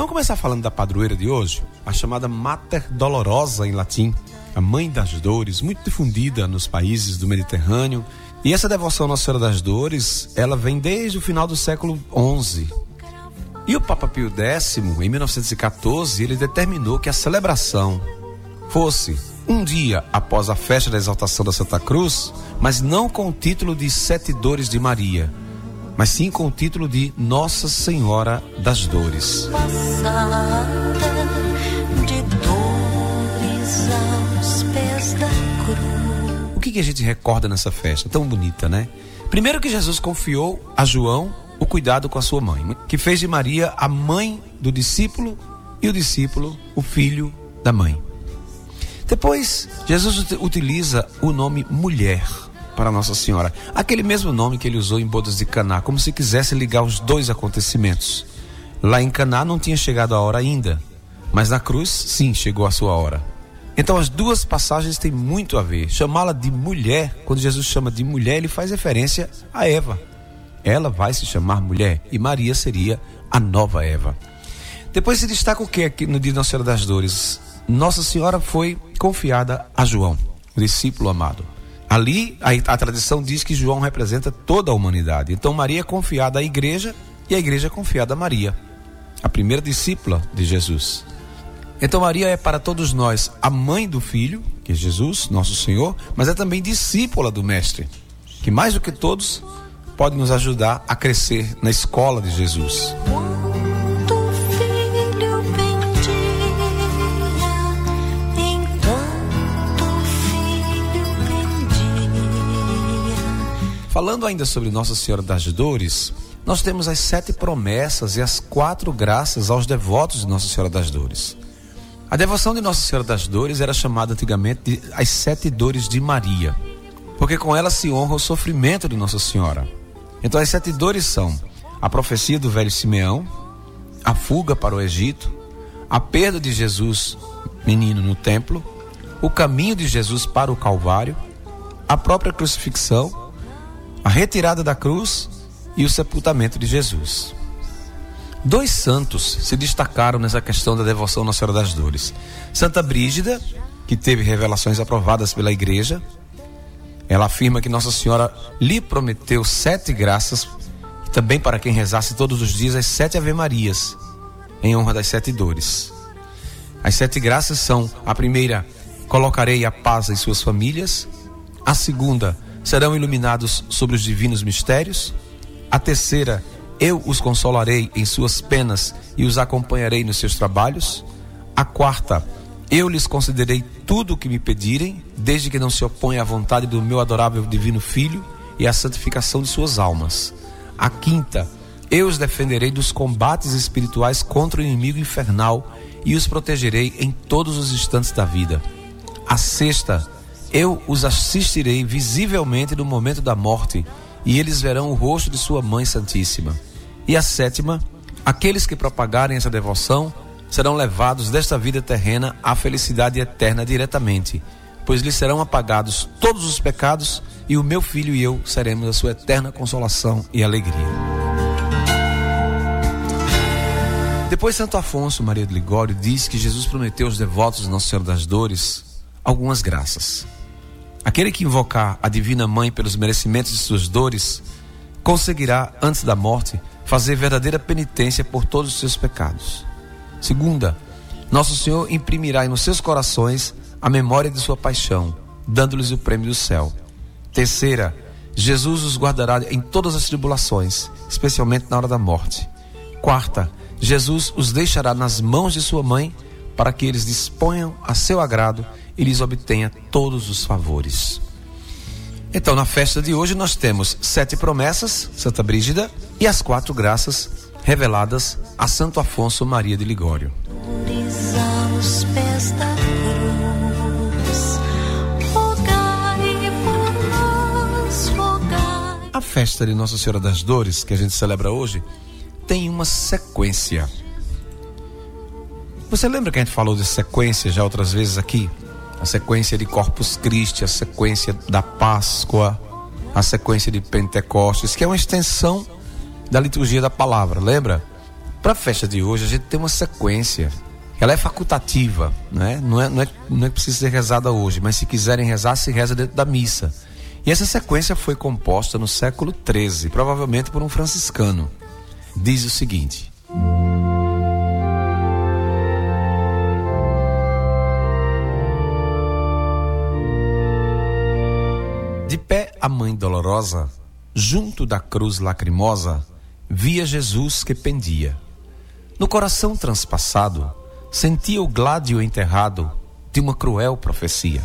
Vamos começar falando da padroeira de hoje, a chamada Mater Dolorosa em latim, a Mãe das Dores, muito difundida nos países do Mediterrâneo. E essa devoção à Nossa Senhora das Dores, ela vem desde o final do século XI. E o Papa Pio X, em 1914, ele determinou que a celebração fosse um dia após a festa da exaltação da Santa Cruz, mas não com o título de Sete Dores de Maria, mas sim com o título de Nossa Senhora das Dores. De dores aos pés da cruz. O que a gente recorda nessa festa tão bonita, né? Primeiro que Jesus confiou a João o cuidado com a sua mãe, que fez de Maria a mãe do discípulo e o discípulo o filho da mãe. Depois, Jesus utiliza o nome mulher para Nossa Senhora, aquele mesmo nome que ele usou em bodas de Caná, como se quisesse ligar os dois acontecimentos. Lá em Caná não tinha chegado a hora ainda, mas na cruz sim chegou a sua hora. Então as duas passagens têm muito a ver. Chamá-la de mulher, quando Jesus chama de mulher, ele faz referência a Eva. Ela vai se chamar mulher e Maria seria a nova Eva. Depois se destaca o que aqui no dia de Nossa Senhora das Dores? Nossa Senhora foi confiada a João, o discípulo amado. Ali, a tradição diz que João representa toda a humanidade. Então Maria é confiada à igreja e a igreja é confiada a Maria, a primeira discípula de Jesus. Então Maria é para todos nós a mãe do Filho, que é Jesus, nosso Senhor, mas é também discípula do Mestre, que mais do que todos pode nos ajudar a crescer na escola de Jesus. Falando ainda sobre Nossa Senhora das Dores, nós temos as 7 promessas e as 4 graças aos devotos de Nossa Senhora das Dores. A devoção de Nossa Senhora das Dores era chamada antigamente de as 7 Dores de Maria, porque com ela se honra o sofrimento de Nossa Senhora. Então as 7 dores são a profecia do velho Simeão, a fuga para o Egito, a perda de Jesus, menino, no templo, o caminho de Jesus para o Calvário, a própria crucifixão, a retirada da cruz e o sepultamento de Jesus. 2 santos se destacaram nessa questão da devoção à Nossa Senhora das Dores. Santa Brígida, que teve revelações aprovadas pela igreja, ela afirma que Nossa Senhora lhe prometeu 7 graças, também para quem rezasse todos os dias as 7 Ave-Marias, em honra das 7 dores. As 7 graças são: a primeira, colocarei a paz em suas famílias; a segunda, serão iluminados sobre os divinos mistérios; a terceira, eu os consolarei em suas penas e os acompanharei nos seus trabalhos; a quarta, eu lhes concederei tudo o que me pedirem, desde que não se oponha à vontade do meu adorável divino Filho e à santificação de suas almas; a quinta, eu os defenderei dos combates espirituais contra o inimigo infernal e os protegerei em todos os instantes da vida; a sexta, eu os assistirei visivelmente no momento da morte e eles verão o rosto de sua Mãe Santíssima; e a sétima, aqueles que propagarem essa devoção serão levados desta vida terrena à felicidade eterna diretamente, pois lhes serão apagados todos os pecados e o meu Filho e eu seremos a sua eterna consolação e alegria. Depois Santo Afonso Maria de Ligório diz que Jesus prometeu aos devotos de Nossa Senhora das Dores algumas graças. Aquele que invocar a Divina Mãe pelos merecimentos de suas dores conseguirá, antes da morte, fazer verdadeira penitência por todos os seus pecados. Segunda, Nosso Senhor imprimirá nos seus corações a memória de sua paixão, dando-lhes o prêmio do céu. Terceira, Jesus os guardará em todas as tribulações, especialmente na hora da morte. Quarta, Jesus os deixará nas mãos de sua mãe para que eles disponham a seu agrado e lhes obtenha todos os favores. Então, na festa de hoje nós temos 7 promessas, Santa Brígida, e as 4 graças reveladas a Santo Afonso Maria de Ligório. A festa de Nossa Senhora das Dores, que a gente celebra hoje, tem uma sequência. Você lembra que a gente falou de sequência já outras vezes aqui? A sequência de Corpus Christi, a sequência da Páscoa, a sequência de Pentecostes, que é uma extensão da liturgia da palavra, lembra? Para a festa de hoje, a gente tem uma sequência. Ela é facultativa, né? Não é preciso ser rezada hoje, mas se quiserem rezar, se reza dentro da missa. E essa sequência foi composta no século XIII, provavelmente por um franciscano. Diz o seguinte: de pé a mãe dolorosa, junto da cruz lacrimosa, via Jesus que pendia. No coração transpassado, sentia o gládio enterrado de uma cruel profecia.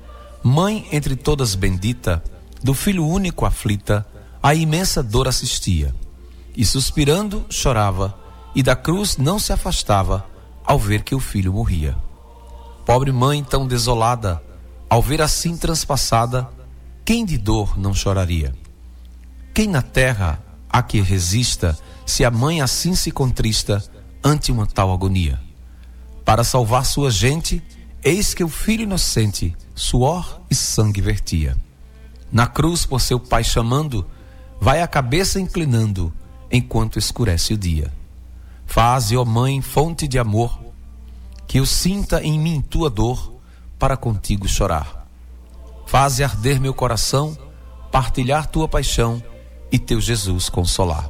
Mãe entre todas bendita, do filho único aflita, a imensa dor assistia. E suspirando, chorava, e da cruz não se afastava, ao ver que o filho morria. Pobre mãe tão desolada, ao ver assim transpassada, quem de dor não choraria? Quem na terra há que resista, se a mãe assim se contrista ante uma tal agonia? Para salvar sua gente, eis que o filho inocente suor e sangue vertia. Na cruz por seu pai chamando, vai a cabeça inclinando, enquanto escurece o dia. Faze, ó mãe, fonte de amor, que eu sinta em mim tua dor, para contigo chorar. Faze arder meu coração, partilhar tua paixão e teu Jesus consolar.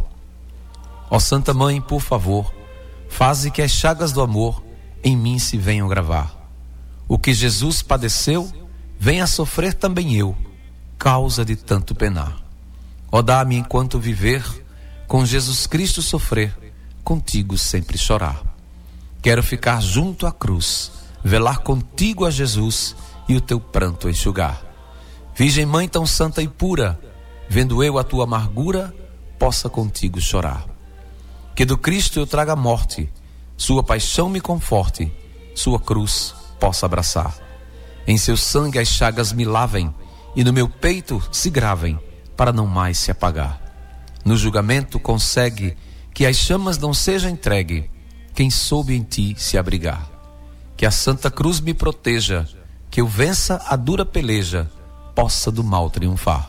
Ó Santa Mãe, por favor, faze que as chagas do amor em mim se venham gravar. O que Jesus padeceu, venha sofrer também eu, causa de tanto penar. Ó dá-me enquanto viver, com Jesus Cristo sofrer, contigo sempre chorar. Quero ficar junto à cruz, velar contigo a Jesus e o teu pranto enxugar. Virgem Mãe tão santa e pura, vendo eu a tua amargura, possa contigo chorar. Que do Cristo eu traga a morte, sua paixão me conforte, sua cruz possa abraçar. Em seu sangue as chagas me lavem, e no meu peito se gravem, para não mais se apagar. No julgamento consegue que as chamas não sejam entregue, quem soube em ti se abrigar. Que a Santa Cruz me proteja, que eu vença a dura peleja, possa do mal triunfar.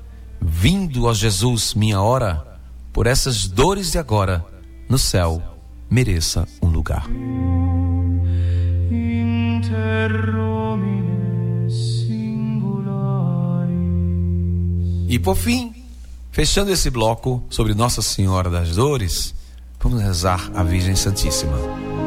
Vindo, ó Jesus, minha hora, por essas dores de agora, no céu mereça um lugar. E por fim, fechando esse bloco sobre Nossa Senhora das Dores, vamos rezar a Virgem Santíssima.